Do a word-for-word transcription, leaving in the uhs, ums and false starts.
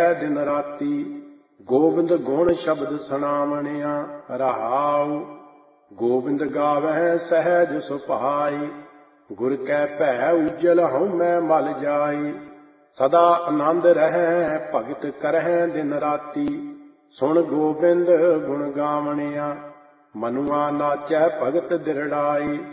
दिन राती। गोबिंद गुण शब्द सुनावणिया रहाऊ। गोबिंद गावह सहज सुभाई। गुर कै भै उज्जल हऊँ मैं मल जाई। सदा आनंद रहै भगत करह दिन राती। सुन गोबिंद गुण गावणिया मनुआ नाचै भगत दिरड़ाई।